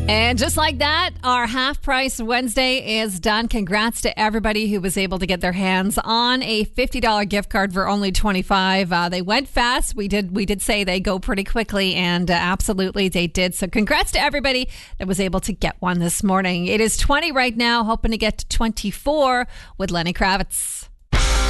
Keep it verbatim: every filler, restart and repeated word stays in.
And just like that, our Half Price Wednesday is done. Congrats to everybody who was able to get their hands on a fifty dollars gift card for only twenty-five dollars. Uh, they went fast. We did we did say they go pretty quickly, and uh, absolutely they did. So congrats to everybody that was able to get one this morning. It is twenty right now, hoping to get to twenty-four with Lenny Kravitz.